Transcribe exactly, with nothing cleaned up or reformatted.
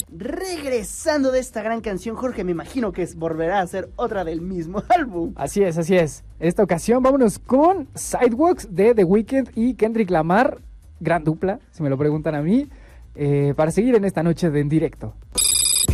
regresando de esta gran canción, Jorge, me imagino que es, volverá a ser otra del mismo álbum. Así es, así es. Esta ocasión vámonos con Sidewalks de The Weeknd y Kendrick Lamar. Gran dupla, si me lo preguntan a mí, eh, para seguir en esta noche de En Directo.